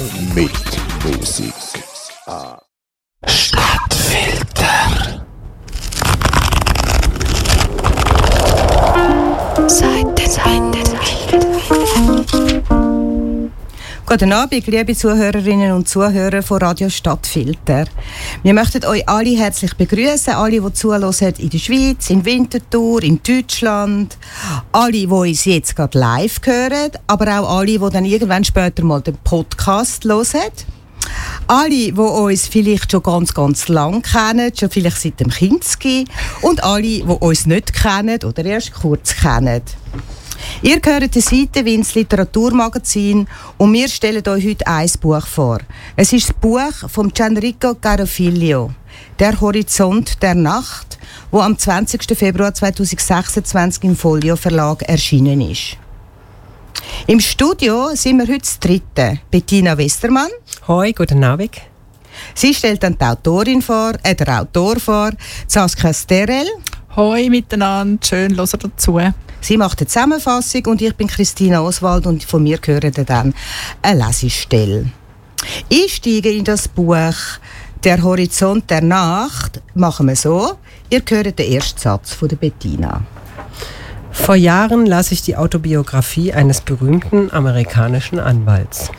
mit Musik. Stadtfilter. Guten Abend, liebe Zuhörerinnen und Zuhörer von Radio Stadtfilter. Wir möchten euch alle herzlich begrüßen, alle, die zuhören in der Schweiz, in Winterthur, in Deutschland, alle, die uns jetzt gerade live hören, aber auch alle, die dann irgendwann später mal den Podcast hören. Alle, die uns vielleicht schon ganz, ganz lang kennen, schon vielleicht seit dem Kinski, und alle, die uns nicht kennen oder erst kurz kennen. Ihr hört die Seite wie ins Literaturmagazin und wir stellen euch heute ein Buch vor. Es ist das Buch von Gianrico Carofiglio, «Der Horizont der Nacht», das am 20. Februar 2026 im Folio Verlag erschienen ist. Im Studio sind wir heute das dritte. Bettina Westermann. Hoi, guten Abend. Sie stellt dann die Autorin vor, der Autor vor, Saskia Sterel. Hoi miteinander, schön, hört dazu. Sie macht eine Zusammenfassung und ich bin Christina Oswald und von mir hören dann eine Lesestelle. Einsteigen in das Buch «Der Horizont der Nacht» machen wir so. Ihr hört den ersten Satz von der Bettina. Vor Jahren las ich die Autobiografie eines berühmten amerikanischen Anwalts.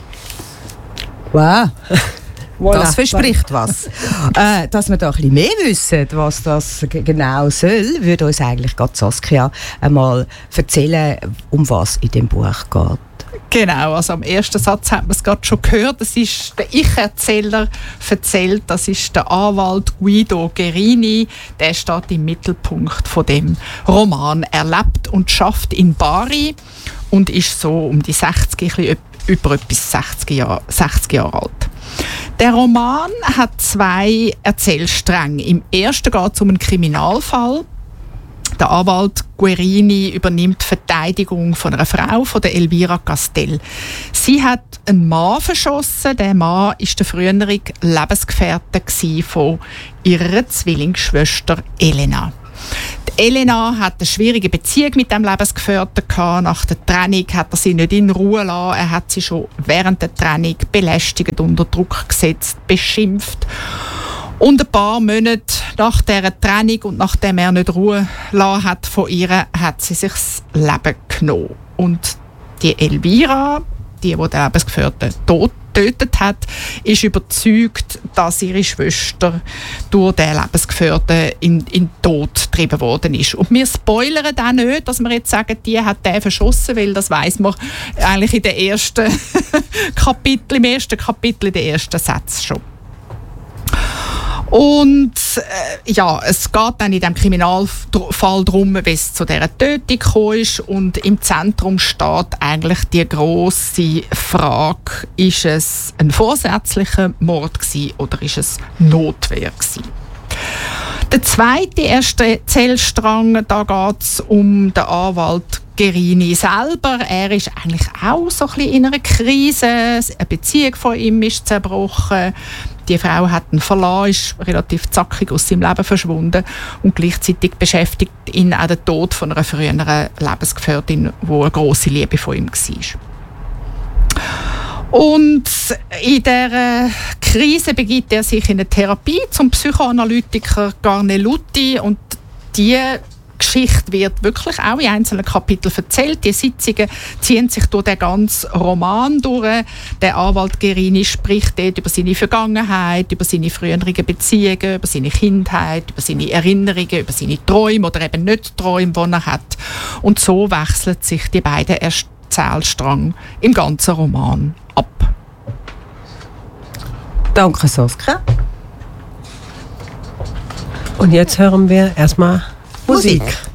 Wow! Das verspricht was. Dass wir da ein bisschen mehr wissen, was das genau soll, würde uns eigentlich gerade Saskia einmal erzählen, um was in dem Buch geht. Genau, also am ersten Satz hat man es gerade schon gehört. Das ist der Ich-Erzähler erzählt, das ist der Anwalt Guido Guerini. Der steht im Mittelpunkt von dem Roman. Er lebt und schafft in Bari und ist so um die 60, über etwas 60 Jahre alt. Der Roman hat zwei Erzählstränge. Im ersten geht es um einen Kriminalfall. Der Anwalt Guerini übernimmt die Verteidigung von einer Frau, von der Elvira Castell. Sie hat einen Mann verschossen. Der Mann war der frühere Lebensgefährte von ihrer Zwillingsschwester Elena. Die Elena hat eine schwierige Beziehung mit dem Lebensgefährten gehabt. Nach der Trennung hat er sie nicht in Ruhe gelassen. Er hat sie schon während der Trennung belästigt, unter Druck gesetzt, beschimpft. Und ein paar Monate nach dieser Trennung und nachdem er nicht Ruhe gelassen hat von ihr, hat sie sich das Leben genommen. Und die Elvira, die den Lebensgefährten getötet hat, ist überzeugt, dass ihre Schwester durch den Lebensgefährten in den Tod getrieben worden ist. Und wir spoilern auch nicht, dass wir jetzt sagen, die hat den verschossen, weil das weiss man eigentlich in den ersten Kapitel, im ersten Kapitel, in den ersten Sätzen schon. Und es geht dann in diesem Kriminalfall darum, wie es zu dieser Tötung gekommen ist. Und im Zentrum steht eigentlich die grosse Frage, ist es ein vorsätzlicher Mord gewesen oder ist es Notwehr gewesen? Der zweite erste Erzählstrang, da geht es um den Anwalt Guerini selber. Er ist eigentlich auch so ein bisschen in einer Krise. Eine Beziehung von ihm ist zerbrochen. Die Frau hat ihn verlassen, ist relativ zackig aus seinem Leben verschwunden. Und gleichzeitig beschäftigt ihn auch der Tod von einer früheren Lebensgefährtin, die eine grosse Liebe von ihm war. Und in dieser Krise begibt er sich in eine Therapie zum Psychoanalytiker Garneluti. Und die Geschichte wird wirklich auch in einzelnen Kapiteln erzählt. Die Sitzungen ziehen sich durch den ganzen Roman durch. Der Anwalt Guerini spricht dort über seine Vergangenheit, über seine früheren Beziehungen, über seine Kindheit, über seine Erinnerungen, über seine Träume oder eben nicht Träume, die er hat. Und so wechseln sich die beiden Erzählstränge im ganzen Roman ab. Danke, Saskia. Und jetzt hören wir erstmal Musik.